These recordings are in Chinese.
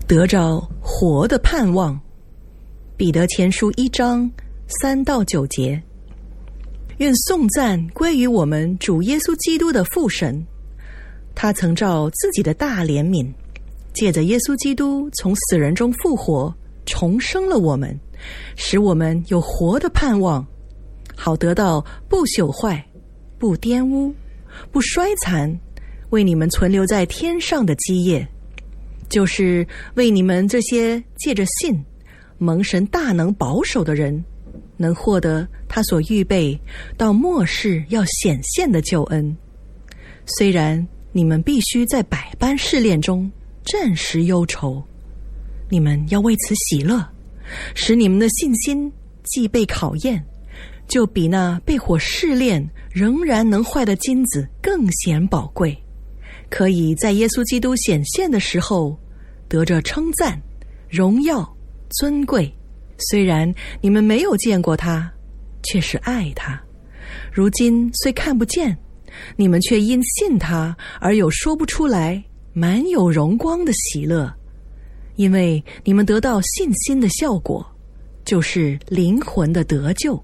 得着活的盼望。彼得前书1章3到9节。愿颂赞归于我们主耶稣基督的父神，他曾照自己的大怜悯，借着耶稣基督从死人中复活，重生了我们，使我们有活的盼望，好得到不朽坏、不玷污、不衰残，为你们存留在天上的基业，就是为你们这些借着信蒙神大能保守的人，能获得他所预备到末世要显现的救恩。虽然你们必须在百般试炼中暂时忧愁，你们要为此喜乐，使你们的信心既被考验，就比那被火试炼仍然能坏的金子更显宝贵，可以在耶稣基督显现的时候得着称赞、荣耀、尊贵。虽然你们没有见过他，却是爱他。如今虽看不见，你们却因信他而有说不出来、满有荣光的喜乐，因为你们得到信心的效果，就是灵魂的得救。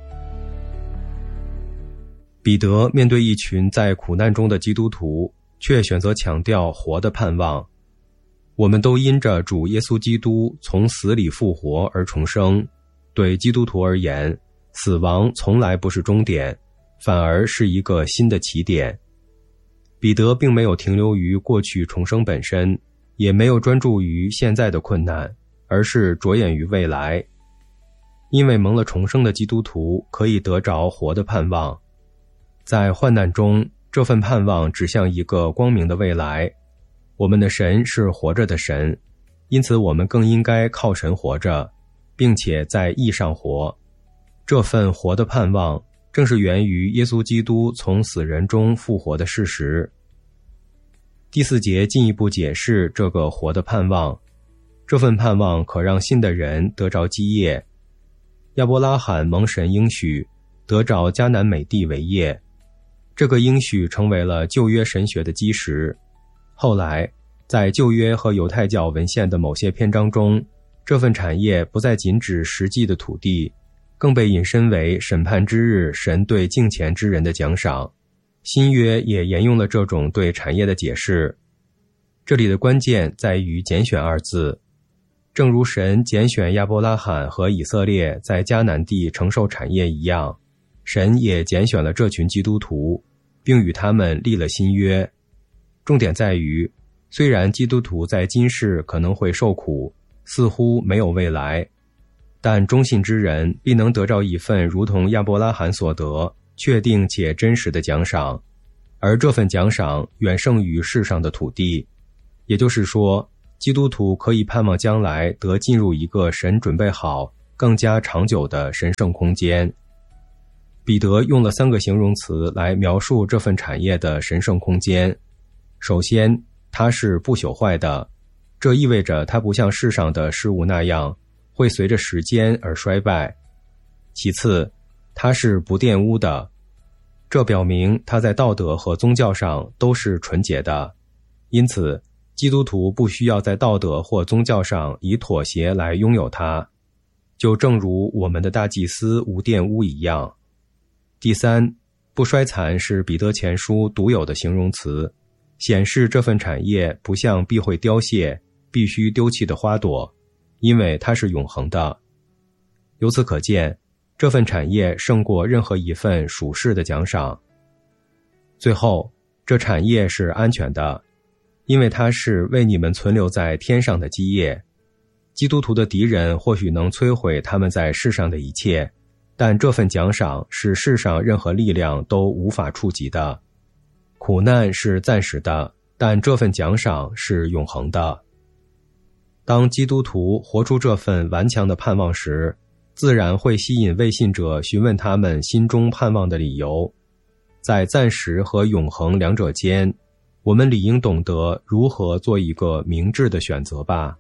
彼得面对一群在苦难中的基督徒，却选择强调活的盼望。我们都因着主耶稣基督从死里复活而重生。对基督徒而言，死亡从来不是终点，反而是一个新的起点。彼得并没有停留于过去重生本身，也没有专注于现在的困难，而是着眼于未来。因为蒙了重生的基督徒可以得着活的盼望，在患难中，这份盼望指向一个光明的未来。我们的神是活着的神，因此我们更应该靠神活着，并且在义上活。这份活的盼望正是源于耶稣基督从死人中复活的事实。第4节进一步解释这个活的盼望，这份盼望可让信的人得着基业。亚伯拉罕蒙神应许得着迦南美地为业，这个应许成为了旧约神学的基石。后来在旧约和犹太教文献的某些篇章中，这份产业不再仅指实际的土地，更被引申为审判之日神对敬虔之人的奖赏。新约也沿用了这种对产业的解释。这里的关键在于拣选2字，正如神拣选亚伯拉罕和以色列在迦南地承受产业一样，神也拣选了这群基督徒，并与他们立了新约。重点在于，虽然基督徒在今世可能会受苦，似乎没有未来，但忠信之人必能得着一份如同亚伯拉罕所得，确定且真实的奖赏，而这份奖赏远胜于世上的土地。也就是说，基督徒可以盼望将来得进入一个神准备好、更加长久的神圣空间。彼得用了3个形容词来描述这份产业的神圣空间。首先，它是不朽坏的，这意味着它不像世上的事物那样会随着时间而衰败。其次，它是不玷污的，这表明它在道德和宗教上都是纯洁的，因此基督徒不需要在道德或宗教上以妥协来拥有它，就正如我们的大祭司无玷污一样。第三，不衰残是彼得前书独有的形容词，显示这份产业不像必会凋谢、必须丢弃的花朵，因为它是永恒的。由此可见，这份产业胜过任何一份属世的奖赏。最后，这产业是安全的，因为它是为你们存留在天上的基业。基督徒的敌人或许能摧毁他们在世上的一切，但这份奖赏是世上任何力量都无法触及的。苦难是暂时的，但这份奖赏是永恒的。当基督徒活出这份顽强的盼望时，自然会吸引未信者询问他们心中盼望的理由。在暂时和永恒两者间，我们理应懂得如何做一个明智的选择吧。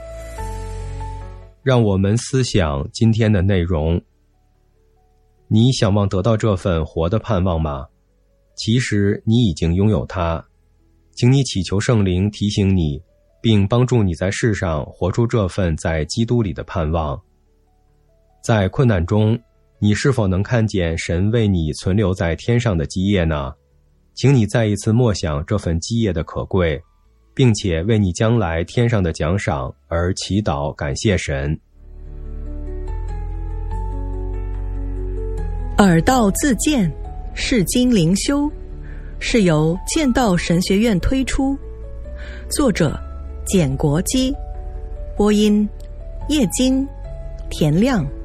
让我们思想今天的内容。你想望得到这份活的盼望吗？其实你已经拥有它，请你祈求圣灵提醒你， 并帮助你在世上活出这份在基督里的盼望。在困难中，你是否能看见神为你存留在天上的基业呢？请你再一次默想这份基业的可贵，并且为你将来天上的奖赏而祈祷感谢神。 耳道自荐，释经灵修，是由剑道神学院推出，作者简国基，播音叶金、田亮。